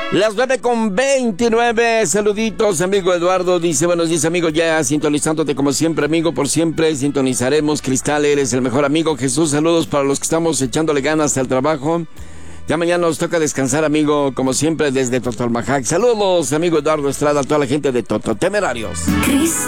Las 9:29, saluditos, amigo Eduardo, dice, buenos días, amigo, ya sintonizándote como siempre, amigo, por siempre sintonizaremos, Cristal, eres el mejor amigo, Jesús, saludos para los que estamos echándole ganas al trabajo, ya mañana nos toca descansar, amigo, como siempre, desde Totalmajac, saludos, amigo Eduardo Estrada, a toda la gente de Temerarios.